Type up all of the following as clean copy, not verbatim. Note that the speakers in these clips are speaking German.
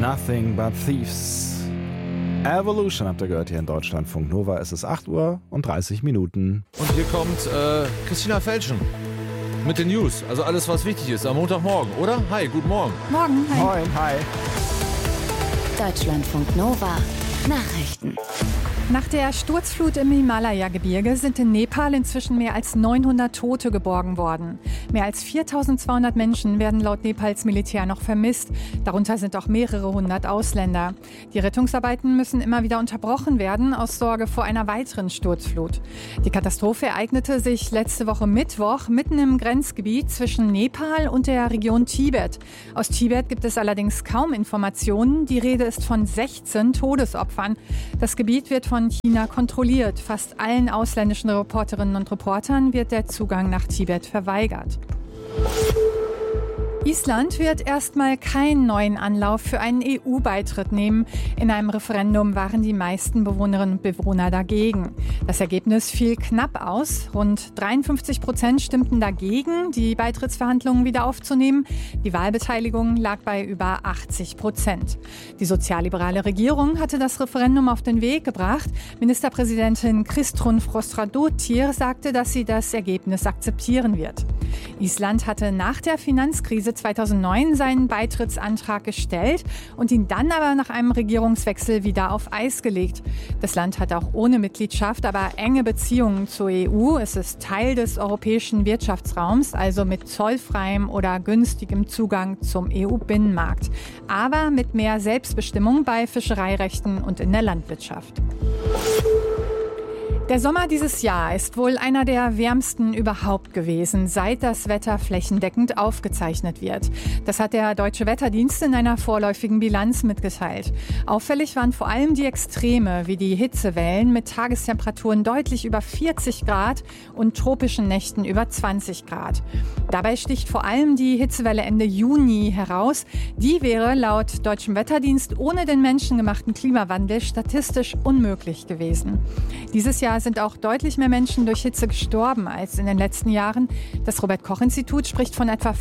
Nothing but Thieves. Evolution habt ihr gehört hier in Deutschlandfunk Nova. Es ist 8:30 Uhr. Und hier kommt Christina Felschen mit den News. Also alles, was wichtig ist am Montagmorgen, oder? Hi, guten Morgen. Morgen, hi. Moin, hi. Deutschlandfunk Nova. Nachrichten. Nach der Sturzflut im Himalaya-Gebirge sind in Nepal inzwischen mehr als 900 Tote geborgen worden. Mehr als 4.200 Menschen werden laut Nepals Militär noch vermisst. Darunter sind auch mehrere hundert Ausländer. Die Rettungsarbeiten müssen immer wieder unterbrochen werden, aus Sorge vor einer weiteren Sturzflut. Die Katastrophe ereignete sich letzte Woche Mittwoch mitten im Grenzgebiet zwischen Nepal und der Region Tibet. Aus Tibet gibt es allerdings kaum Informationen. Die Rede ist von 16 Todesopfern. Das Gebiet wird von China kontrolliert. Fast allen ausländischen Reporterinnen und Reportern wird der Zugang nach Tibet verweigert. Island wird erstmal keinen neuen Anlauf für einen EU-Beitritt nehmen. In einem Referendum waren die meisten Bewohnerinnen und Bewohner dagegen. Das Ergebnis fiel knapp aus. Rund 53% stimmten dagegen, die Beitrittsverhandlungen wieder aufzunehmen. Die Wahlbeteiligung lag bei über 80%. Die sozialliberale Regierung hatte das Referendum auf den Weg gebracht. Ministerpräsidentin Kristrún Frostadóttir sagte, dass sie das Ergebnis akzeptieren wird. Island hatte nach der Finanzkrise 2009 seinen Beitrittsantrag gestellt und ihn dann aber nach einem Regierungswechsel wieder auf Eis gelegt. Das Land hat auch ohne Mitgliedschaft aber enge Beziehungen zur EU. Es ist Teil des europäischen Wirtschaftsraums, also mit zollfreiem oder günstigem Zugang zum EU-Binnenmarkt. Aber mit mehr Selbstbestimmung bei Fischereirechten und in der Landwirtschaft. Der Sommer dieses Jahr ist wohl einer der wärmsten überhaupt gewesen, seit das Wetter flächendeckend aufgezeichnet wird. Das hat der Deutsche Wetterdienst in einer vorläufigen Bilanz mitgeteilt. Auffällig waren vor allem die Extreme, wie die Hitzewellen mit Tagestemperaturen deutlich über 40 Grad und tropischen Nächten über 20 Grad. Dabei sticht vor allem die Hitzewelle Ende Juni heraus. Die wäre laut Deutschem Wetterdienst ohne den menschengemachten Klimawandel statistisch unmöglich gewesen. Dieses Jahr sind auch deutlich mehr Menschen durch Hitze gestorben als in den letzten Jahren. Das Robert-Koch-Institut spricht von etwa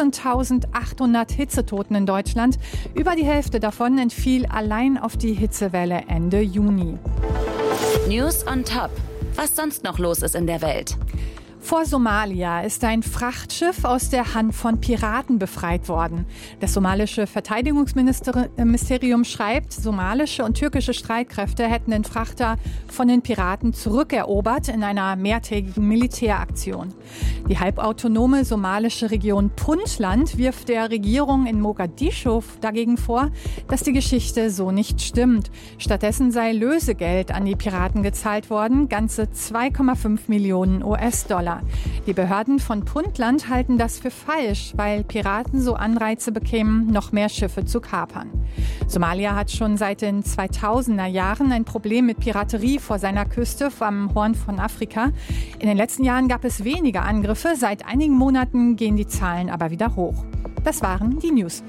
15.800 Hitzetoten in Deutschland. Über die Hälfte davon entfiel allein auf die Hitzewelle Ende Juni. News on Top. Was sonst noch los ist in der Welt? Vor Somalia ist ein Frachtschiff aus der Hand von Piraten befreit worden. Das somalische Verteidigungsministerium schreibt, somalische und türkische Streitkräfte hätten den Frachter von den Piraten zurückerobert in einer mehrtägigen Militäraktion. Die halbautonome somalische Region Puntland wirft der Regierung in Mogadischu dagegen vor, dass die Geschichte so nicht stimmt. Stattdessen sei Lösegeld an die Piraten gezahlt worden, ganze 2,5 Millionen US-Dollar. Die Behörden von Puntland halten das für falsch, weil Piraten so Anreize bekämen, noch mehr Schiffe zu kapern. Somalia hat schon seit den 2000er Jahren ein Problem mit Piraterie vor seiner Küste am Horn von Afrika. In den letzten Jahren gab es weniger Angriffe, seit einigen Monaten gehen die Zahlen aber wieder hoch. Das waren die News.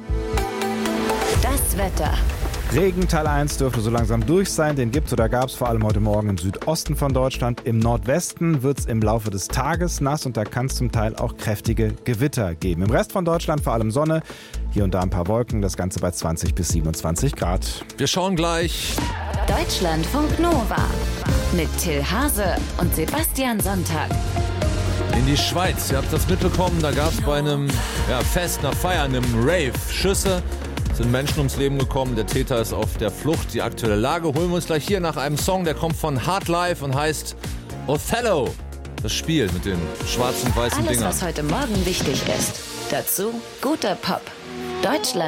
Das Wetter. Regen Teil 1 dürfte so langsam durch sein. Den gibt es oder gab es vor allem heute Morgen im Südosten von Deutschland. Im Nordwesten wird es im Laufe des Tages nass und da kann es zum Teil auch kräftige Gewitter geben. Im Rest von Deutschland vor allem Sonne, hier und da ein paar Wolken, das Ganze bei 20 bis 27 Grad. Wir schauen gleich. Deutschlandfunk Nova mit Till Hase und Sebastian Sonntag. In die Schweiz. Ihr habt das mitbekommen, da gab es bei einem Fest, einer Feier, einem Rave, Schüsse. Sind Menschen ums Leben gekommen, der Täter ist auf der Flucht. Die aktuelle Lage holen wir uns gleich hier nach einem Song, der kommt von Hard Life und heißt Othello. Das Spiel mit den schwarzen und weißen Alles, Dingern. was heute Morgen wichtig ist. Dazu guter Pop. Deutschland.